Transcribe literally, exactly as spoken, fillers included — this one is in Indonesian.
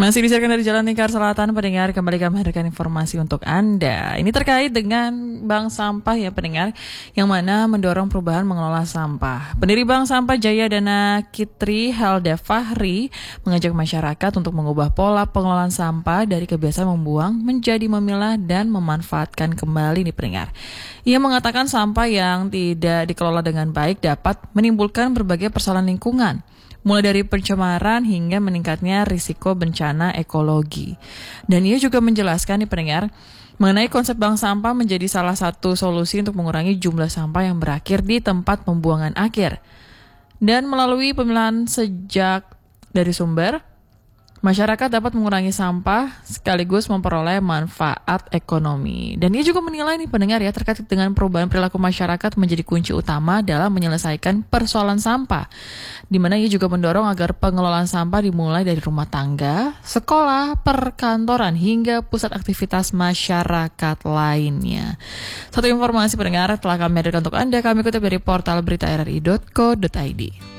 Masih disiarkan dari Jalan Lingkar Selatan, pendengar, kembali kami hadirkan informasi untuk Anda. Ini terkait dengan Bank Sampah ya pendengar, yang mana mendorong perubahan mengelola sampah. Pendiri Bank Sampah Jaya Dana Kitri Helda Fahri mengajak masyarakat untuk mengubah pola pengelolaan sampah dari kebiasaan membuang menjadi memilah dan memanfaatkan kembali nih pendengar. Ia mengatakan sampah yang tidak dikelola dengan baik dapat menimbulkan berbagai persoalan lingkungan, mulai dari pencemaran hingga meningkatnya risiko bencana ekologi. Dan ia juga menjelaskan nih pendengar, mengenai konsep bank sampah menjadi salah satu solusi untuk mengurangi jumlah sampah yang berakhir di tempat pembuangan akhir. Dan melalui pemilahan sejak dari sumber, masyarakat dapat mengurangi sampah sekaligus memperoleh manfaat ekonomi. Dan ia juga menilai nih pendengar ya, terkait dengan perubahan perilaku masyarakat menjadi kunci utama dalam menyelesaikan persoalan sampah. Di mana ia juga mendorong agar pengelolaan sampah dimulai dari rumah tangga, sekolah, perkantoran, hingga pusat aktivitas masyarakat lainnya. Satu informasi pendengar telah kami hadirkan untuk Anda, kami kutip dari portal berita r r i dot co dot i d.